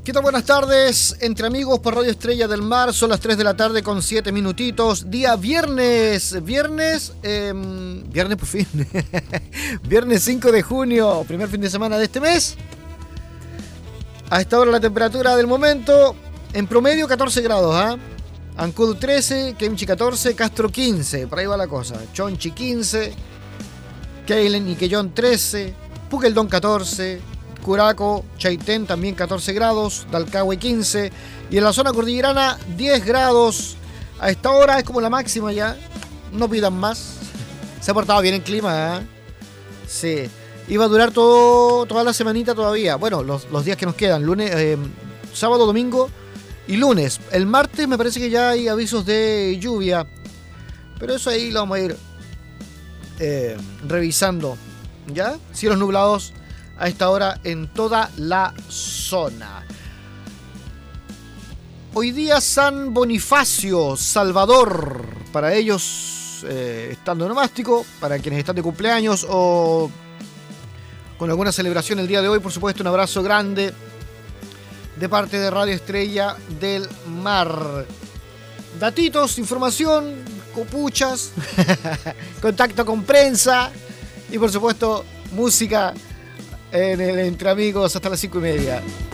¿Qué tal? Buenas tardes, entre amigos por Radio Estrella del Mar. Son las 3 de la tarde con 7 minutitos. Día viernes. Viernes por fin. Viernes 5 de junio, primer fin de semana de este mes. A esta hora la temperatura del momento, en promedio 14 grados, ¿ah? Ancud 13, Kemchi 14, Castro 15. Por ahí va la cosa. Chonchi 15, Keilen y Quellón 13, Puqueldón 14, Curaco, Chaitén también 14 grados, Dalcahue 15 y en la zona cordillerana 10 grados. A esta hora es como la máxima ya, no pidan más. Se ha portado bien el clima, ¿eh? Sí, iba a durar toda la semanita todavía. Bueno, los días que nos quedan, lunes, sábado, domingo y lunes. El martes me parece que ya hay avisos de lluvia, pero eso ahí lo vamos a ir revisando, ¿ya? Cielos nublados a esta hora en toda la zona. Hoy día San Bonifacio, Salvador, para ellos estando onomástico, para quienes están de cumpleaños o con alguna celebración el día de hoy, por supuesto, un abrazo grande de parte de Radio Estrella del Mar. Datitos, información, copuchas, contacto con prensa y por supuesto música en el Entre Amigos hasta las 5:30.